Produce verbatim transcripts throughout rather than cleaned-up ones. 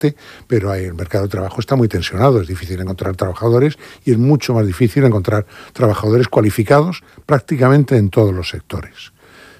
afecte, pero hay, el mercado de trabajo está muy tensionado, es difícil encontrar trabajadores y es mucho más difícil encontrar trabajadores cualificados prácticamente en todos los sectores.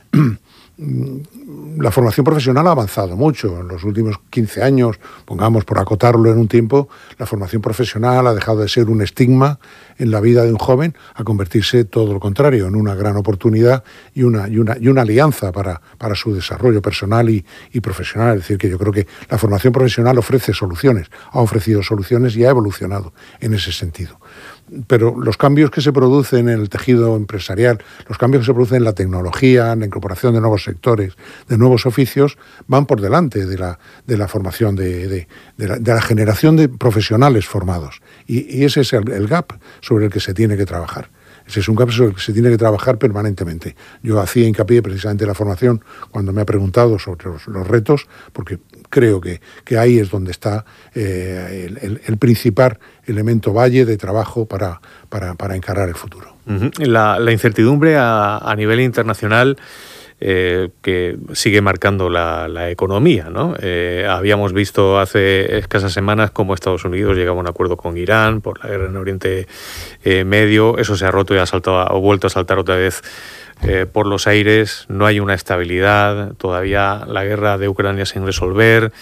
La formación profesional ha avanzado mucho. En los últimos quince años, pongamos por acotarlo en un tiempo, la formación profesional ha dejado de ser un estigma en la vida de un joven a convertirse todo lo contrario, en una gran oportunidad y una, y una, y una alianza para, para su desarrollo personal y, y profesional. Es decir, que yo creo que la formación profesional ofrece soluciones, ha ofrecido soluciones y ha evolucionado en ese sentido. Pero los cambios que se producen en el tejido empresarial, los cambios que se producen en la tecnología, en la incorporación de nuevos sectores, de nuevos oficios, van por delante de la, de la formación, de, de, de, la, de la generación de profesionales formados. Y, y ese es el, el gap sobre el que se tiene que trabajar. Ese es un gap sobre el que se tiene que trabajar permanentemente. Yo hacía hincapié precisamente en la formación cuando me ha preguntado sobre los, los retos, porque creo que, que ahí es donde está eh, el, el, el principal elemento valle de trabajo para, para, para encarar el futuro. Uh-huh. La, la incertidumbre a, a nivel internacional eh, que sigue marcando la, la economía, ¿no? Eh, habíamos visto hace escasas semanas cómo Estados Unidos llegaba a un acuerdo con Irán por la guerra en Oriente eh, Medio. Eso se ha roto y ha, saltado, ha vuelto a saltar otra vez eh, por los aires. No hay una estabilidad, todavía la guerra de Ucrania sin resolver.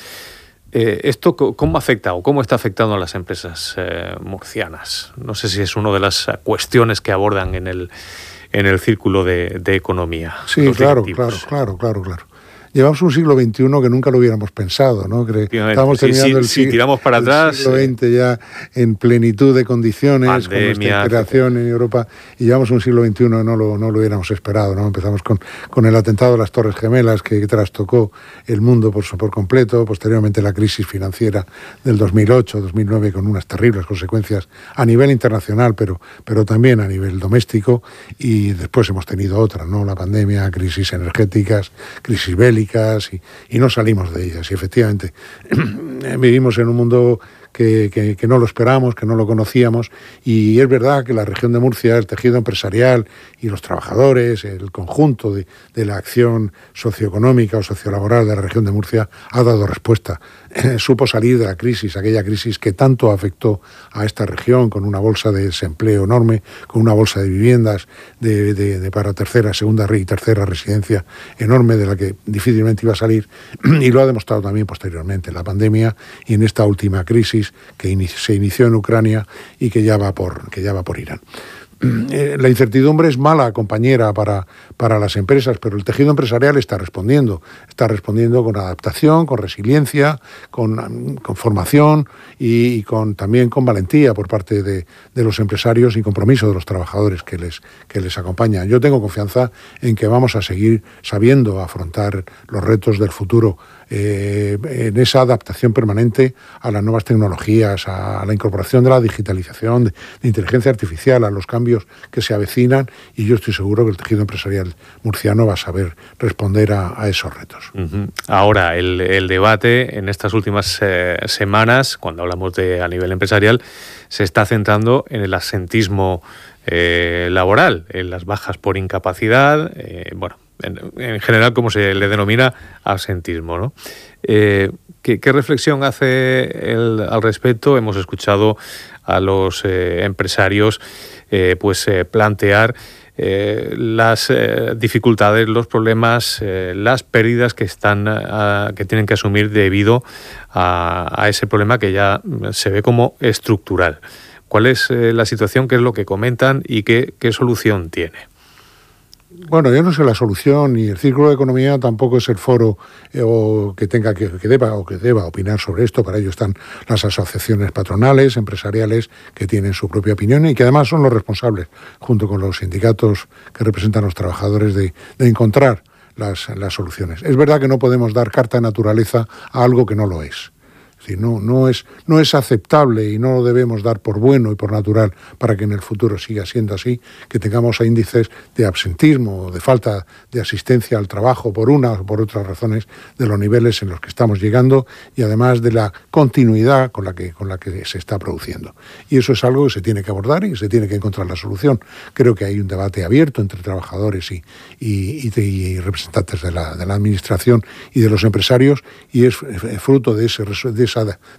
Eh, ¿Esto cómo afecta o cómo está afectando a las empresas eh, murcianas? No sé si es una de las cuestiones que abordan en el, en el círculo de, de economía. Sí, claro, claro, claro, claro, claro. Llevamos un siglo veintiuno que nunca lo hubiéramos pensado, ¿no? Estamos terminando sí, el, sí, siglo, si tiramos para el atrás, siglo veinte ya en plenitud de condiciones, pandemia, con nuestra integración en Europa, y llevamos un siglo veintiuno no lo, no lo hubiéramos esperado, ¿no? Empezamos con, con el atentado de las Torres Gemelas que trastocó el mundo por, por completo, posteriormente la crisis financiera del dos mil ocho, dos mil nueve con unas terribles consecuencias a nivel internacional, pero, pero también a nivel doméstico, y después hemos tenido otras, ¿no? La pandemia, crisis energéticas, crisis bélicas, Y, y no salimos de ellas. Y efectivamente vivimos en un mundo que, que, que no lo esperamos, que no lo conocíamos, y es verdad que la región de Murcia, el tejido empresarial y los trabajadores, el conjunto de, de la acción socioeconómica o sociolaboral de la región de Murcia ha dado respuesta. Eh, supo salir de la crisis, aquella crisis que tanto afectó a esta región, con una bolsa de desempleo enorme, con una bolsa de viviendas de, de, de para tercera, segunda y tercera residencia enorme, de la que difícilmente iba a salir, y lo ha demostrado también posteriormente en la pandemia y en esta última crisis que inici- se inició en Ucrania y que ya va por, que ya va por Irán. La incertidumbre es mala compañera para, para las empresas, pero el tejido empresarial está respondiendo, está respondiendo con adaptación, con resiliencia, con, con formación y, y con, también con valentía por parte de, de los empresarios y compromiso de los trabajadores que les, que les acompañan. Yo tengo confianza en que vamos a seguir sabiendo afrontar los retos del futuro eh, en esa adaptación permanente a las nuevas tecnologías, a la incorporación de la digitalización, de, de inteligencia artificial, a los cambios que se avecinan, y yo estoy seguro que el tejido empresarial murciano va a saber responder a, a esos retos. Uh-huh. Ahora, el, el debate en estas últimas eh, semanas, cuando hablamos de a nivel empresarial, se está centrando en el absentismo eh, laboral, en las bajas por incapacidad, eh, bueno, en, en general como se le denomina absentismo, ¿no? Eh, ¿qué, ¿Qué reflexión hace el, al respecto? Hemos escuchado a los eh, empresarios eh, pues eh, plantear eh, las eh, dificultades, los problemas, eh, las pérdidas que están a, que tienen que asumir debido a, a ese problema que ya se ve como estructural. ¿Cuál es eh, la situación? ¿Qué es lo que comentan y qué, qué solución tiene? Bueno, yo no sé la solución, y el Círculo de Economía tampoco es el foro eh, o que tenga que, que deba o que deba opinar sobre esto. Para ello están las asociaciones patronales, empresariales, que tienen su propia opinión y que además son los responsables, junto con los sindicatos que representan a los trabajadores, de, de encontrar las, las soluciones. Es verdad que no podemos dar carta de naturaleza a algo que no lo es. No, no, es, no es aceptable, y no lo debemos dar por bueno y por natural para que en el futuro siga siendo así, que tengamos índices de absentismo, de falta de asistencia al trabajo por unas o por otras razones, de los niveles en los que estamos llegando, y además de la continuidad con la que, con la que se está produciendo. Y eso es algo que se tiene que abordar y se tiene que encontrar la solución. Creo que hay un debate abierto entre trabajadores y, y, y, y representantes de la, de la administración y de los empresarios, y es fruto de ese, de ese esa